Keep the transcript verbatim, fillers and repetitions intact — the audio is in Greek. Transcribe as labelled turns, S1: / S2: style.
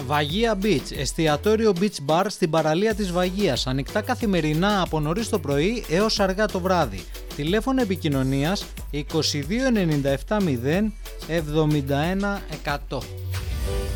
S1: Βαγία Beach, εστιατόριο beach bar στην παραλία της Βαγίας, ανοιχτά καθημερινά από νωρίς το πρωί έως αργά το βράδυ. Τηλέφωνο επικοινωνίας είκοσι δύο ενενήντα επτά μηδέν εβδομήντα ένα εκατό.